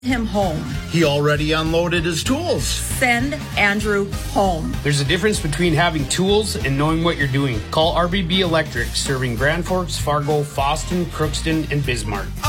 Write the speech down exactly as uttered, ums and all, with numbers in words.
him home. He already unloaded his tools. Send Andrew home. There's a difference between having tools and knowing what you're doing. Call R B B Electric, serving Grand Forks, Fargo, Fosston, Crookston, and Bismarck.